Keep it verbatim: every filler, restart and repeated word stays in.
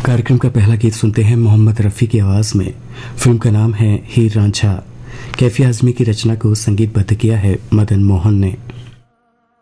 कार्यक्रम का पहला गीत सुनते हैं मोहम्मद रफ़ी की आवाज़ में। फिल्म का नाम है हीर रांझा। कैफी आज़मी की रचना को संगीतबद्ध किया है मदन मोहन ने।